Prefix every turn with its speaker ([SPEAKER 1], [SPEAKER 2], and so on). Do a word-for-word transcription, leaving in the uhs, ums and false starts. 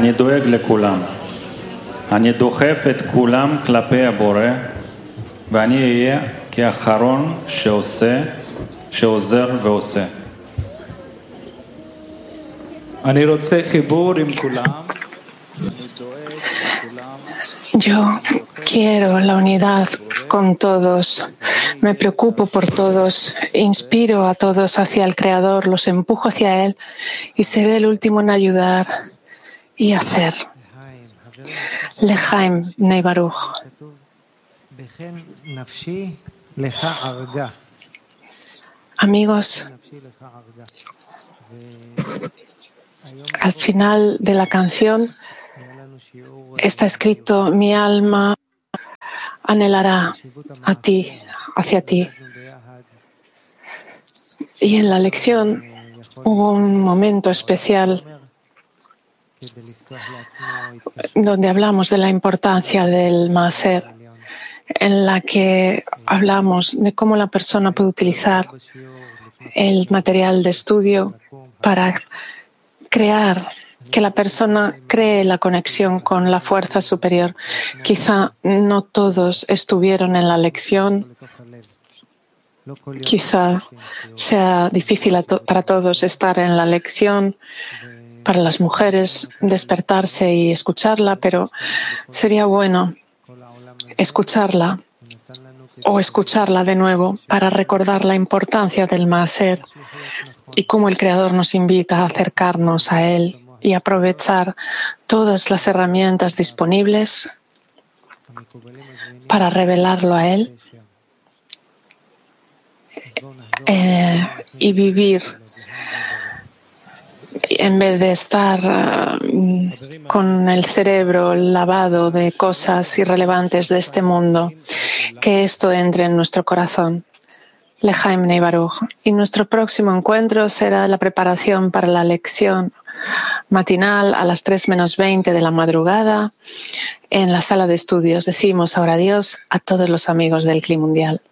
[SPEAKER 1] אני דואג לכולם. אני דוחף את כולם כלפי הבורא, ואני אהיה כאחרון שעושה, שעוזר ועושה.
[SPEAKER 2] אני רוצה חיבור עם כולם. אני דואג לכולם.
[SPEAKER 3] Yo quiero la unidad con todos, me preocupo por todos, inspiro a todos hacia el Creador, los empujo hacia Él y seré el último en ayudar y hacer. Lechaim Bnei Baruch. Amigos, al final de la canción está escrito: mi alma anhelará a ti, hacia ti. Y en la lección hubo un momento especial donde hablamos de la importancia del Maaser, en la que hablamos de cómo la persona puede utilizar el material de estudio para crear, que la persona cree la conexión con la fuerza superior. Quizá no todos estuvieron en la lección, quizá sea difícil to- para todos estar en la lección, para las mujeres despertarse y escucharla, pero sería bueno escucharla o escucharla de nuevo para recordar la importancia del Maaser y cómo el Creador nos invita a acercarnos a Él y aprovechar todas las herramientas disponibles para revelarlo a Él eh, y vivir en vez de estar uh, con el cerebro lavado de cosas irrelevantes de este mundo, que esto entre en nuestro corazón. Lechaim Bnei Baruch. Y nuestro próximo encuentro será la preparación para la lección matinal a las tres menos veinte de la madrugada en la sala de estudios. Decimos ahora adiós a todos los amigos del Cli Mundial.